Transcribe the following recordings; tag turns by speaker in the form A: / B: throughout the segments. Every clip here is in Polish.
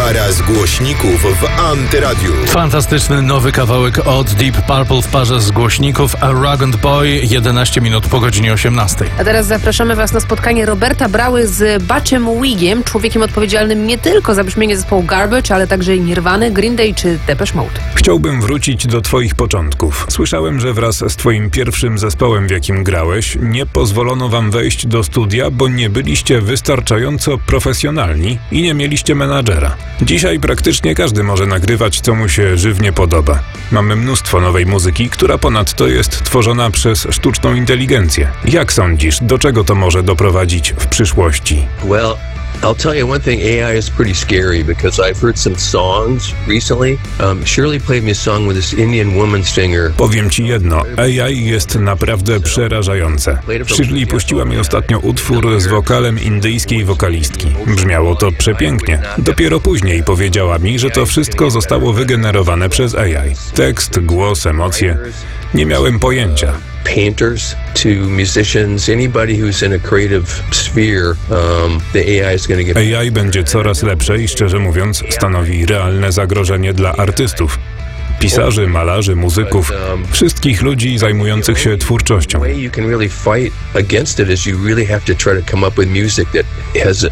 A: Para z głośników w Antyradiu.
B: Fantastyczny nowy kawałek od Deep Purple w parze z głośników Arrogant Boy, 11 minut po godzinie 18.
C: A teraz zapraszamy Was na spotkanie Roberta Brały z Butchem Wigiem, człowiekiem odpowiedzialnym nie tylko za brzmienie zespołu Garbage, ale także i Nirvany, Green Day czy Depeche Mode.
D: Chciałbym wrócić do twoich początków. Słyszałem, że wraz z twoim pierwszym zespołem, w jakim grałeś, nie pozwolono wam wejść do studia, bo nie byliście wystarczająco profesjonalni i nie mieliście menadżera. Dzisiaj praktycznie każdy może nagrywać, co mu się żywnie podoba. Mamy mnóstwo nowej muzyki, która ponadto jest tworzona przez sztuczną inteligencję. Jak sądzisz, do czego to może doprowadzić w przyszłości?
E: Well, I'll tell you one thing, AI is pretty scary because I've heard some songs recently. Shirley played me a song with this Indian woman singer.
D: Powiem ci jedno, AI jest naprawdę przerażające. Shirley puściła mi ostatnio utwór z wokalem indyjskiej wokalistki. Brzmiało to przepięknie. Dopiero później powiedziała mi, że to wszystko zostało wygenerowane przez AI. Tekst, głos, emocje. Nie miałem pojęcia.
E: Painters to musicians, anybody who's in a creative sphere, the AI is going to get...
D: AI będzie coraz lepsze i szczerze mówiąc stanowi realne zagrożenie dla artystów. Pisarzy, malarzy, muzyków, wszystkich ludzi zajmujących się twórczością.
E: The way you can really fight against it is you really have to try to come up with music that has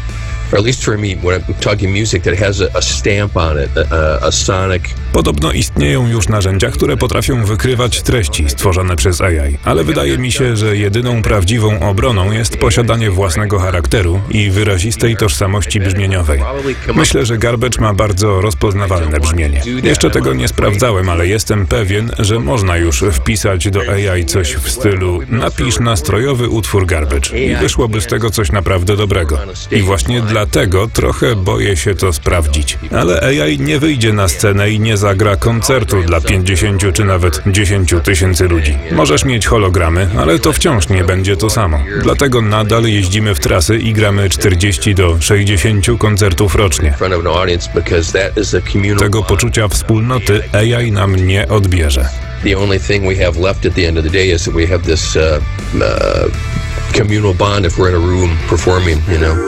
E: or at least for me, when I'm talking music that has a stamp on it, a sonic.
D: Podobno istnieją już narzędzia, które potrafią wykrywać treści stworzone przez AI, ale wydaje mi się, że jedyną prawdziwą obroną jest posiadanie własnego charakteru i wyrazistej tożsamości brzmieniowej. Myślę, że Garbage ma bardzo rozpoznawalne brzmienie. Jeszcze tego nie sprawdzałem, ale jestem pewien, że można już wpisać do AI coś w stylu napisz nastrojowy utwór Garbage i wyszłoby z tego coś naprawdę dobrego. I właśnie dlatego trochę boję się to sprawdzić. Ale AI nie wyjdzie na scenę i nie zagra koncertu dla 50 czy nawet 10 tysięcy ludzi. Możesz mieć hologramy, ale to wciąż nie będzie to samo. Dlatego nadal jeździmy w trasy i gramy 40 do 60 koncertów rocznie. Tego poczucia wspólnoty AI nam nie odbierze.
E: The only thing we have left at the end of the day is that we have this communal bond if we're in a room performing, you know.